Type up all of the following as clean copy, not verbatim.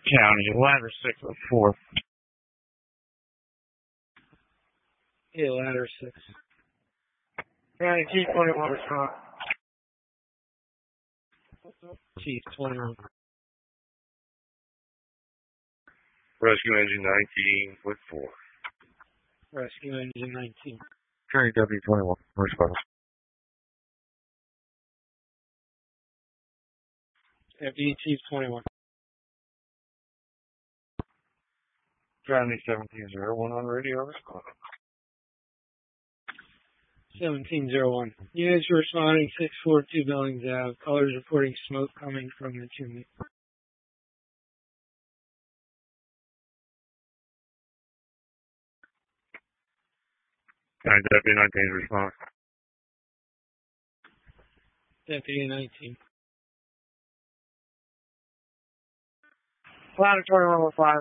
County, ladder 604. Yeah, ladder 6. County Chief 21 response. Chief 21. Rescue engine 19 with 4. Rescue engine 19. County Deputy 21 response. Deputy Chief 21. County 1701 on radio response. 1701. Units responding 642 Billings Ave. Callers reporting smoke coming from the chimney. County Deputy 19 response. Deputy 19. Ladder 2105.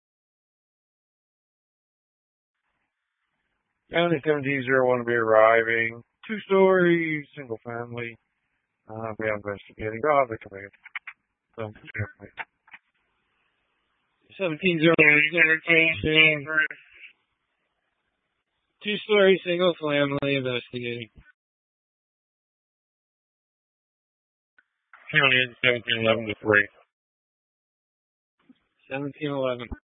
County 1701 will be arriving. 2-story, single family. We are investigating. Go ahead, the command. 1701. 2-story single family investigating. County 1711 to 3. 1711.